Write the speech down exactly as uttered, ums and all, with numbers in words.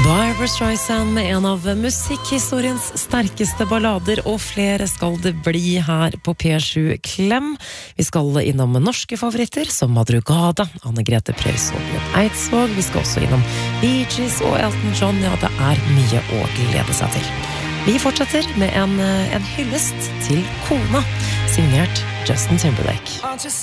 Barbra Streisand med en av musikkhistoriens sterkeste ballader, og flere skal det bli her på P sju Klem. Vi skal innom norske favoritter som Madrugada, Anne-Grete Preus og Bjørn Eidsvåg. Vi skal også innom Bee Gees og Elton John. Ja, det er mye å glede seg til. Vi fortsetter med en, en hyllest til kona, signert Justin Timberlake.